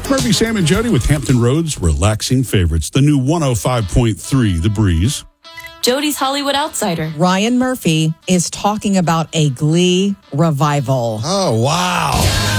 Murphy, Sam, and Jody with Hampton Roads Relaxing Favorites. The new 105.3, The Breeze. Jody's Hollywood Outsider. Ryan Murphy is talking about a Glee revival. Oh, wow.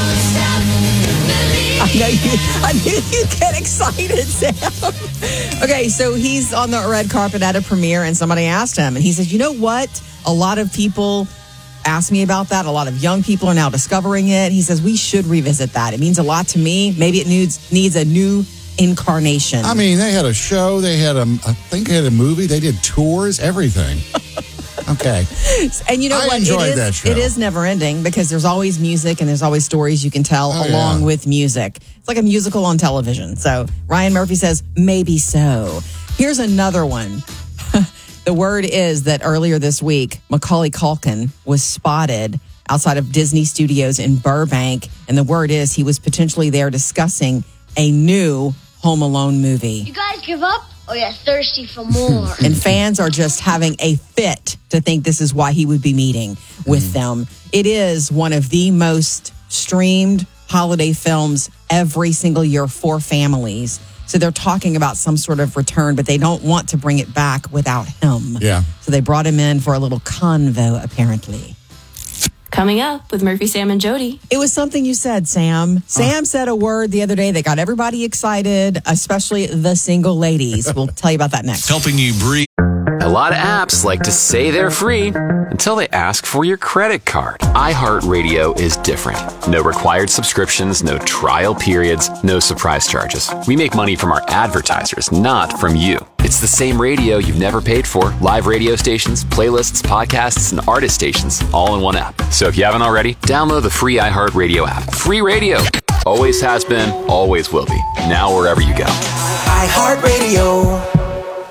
I knew you'd get excited, Sam. Okay, so he's on the red carpet at a premiere, and somebody asked him, and he said, you know what? A lot of people asked me about that. A lot of young people are now discovering it. He says, we should revisit that. It means a lot to me. Maybe it needs a new incarnation. I mean, they had a show. They had I think they had a movie. They did tours, everything. Okay. And you know what? I enjoyed that show. It is never ending because there's always music and there's always stories you can tell along with music. It's like a musical on television. So Ryan Murphy says, maybe so. Here's another one. The word is that earlier this week, Macaulay Culkin was spotted outside of Disney Studios in Burbank. And the word is he was potentially there discussing a new Home Alone movie. You guys give up or you're thirsty for more? And fans are just having a fit to think this is why he would be meeting with them. It is one of the most streamed holiday films every single year for families. So they're talking about some sort of return, but they don't want to bring it back without him. Yeah. So they brought him in for a little convo, apparently. Coming up with Murphy, Sam, and Jody. It was something you said, Sam. Sam said a word the other day that got everybody excited, especially the single ladies. We'll tell you about that next. Helping you breathe. A lot of apps like to say they're free until they ask for your credit card. iHeartRadio is different. No required subscriptions, no trial periods, no surprise charges. We make money from our advertisers, not from you. It's the same radio you've never paid for. Live radio stations, playlists, podcasts, and artist stations all in one app. So if you haven't already, download the free iHeartRadio app. Free radio. Always has been, always will be. Now wherever you go. iHeartRadio.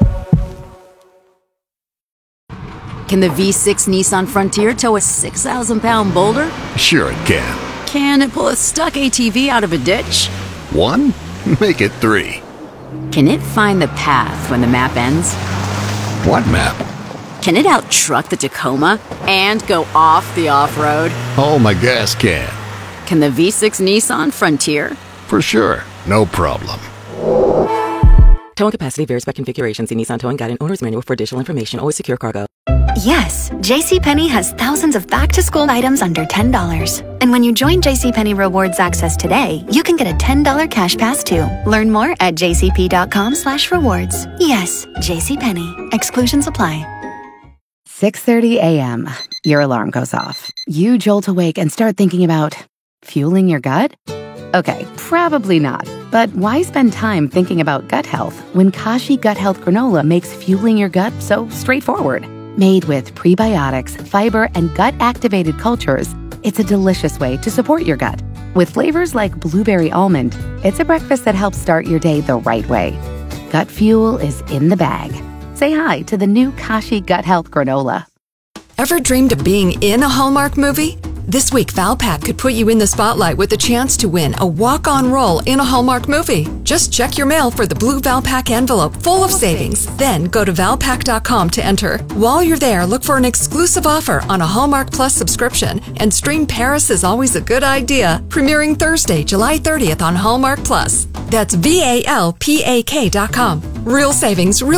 Can the V6 Nissan Frontier tow a 6,000-pound boulder? Sure it can. Can it pull a stuck ATV out of a ditch? 1? Make it 3. Can it find the path when the map ends? What map? Can it out-truck the Tacoma and go off the off-road? Oh, my gas can. Can the V6 Nissan Frontier? For sure. No problem. Towing capacity varies by configuration. See Nissan Towing Guide and Owner's Manual for additional information. Always secure cargo. Yes, JCPenney has thousands of back-to-school items under $10. And when you join JCPenney Rewards Access today, you can get a $10 cash pass too. Learn more at jcp.com/rewards. Yes, JCPenney. Exclusions apply. 6:30 a.m. Your alarm goes off. You jolt awake and start thinking about fueling your gut? Okay, probably not. But why spend time thinking about gut health when Kashi Gut Health Granola makes fueling your gut so straightforward? Made with prebiotics, fiber, and gut-activated cultures, it's a delicious way to support your gut. With flavors like blueberry almond, it's a breakfast that helps start your day the right way. Gut fuel is in the bag. Say hi to the new Kashi Gut Health Granola. Ever dreamed of being in a Hallmark movie? This week, Valpak could put you in the spotlight with the chance to win a walk-on role in a Hallmark movie. Just check your mail for the blue Valpak envelope full of savings. Then go to Valpak.com to enter. While you're there, look for an exclusive offer on a Hallmark Plus subscription and stream Paris is Always a Good Idea, premiering Thursday, July 30th on Hallmark Plus. That's VALPAK.com. Real savings, real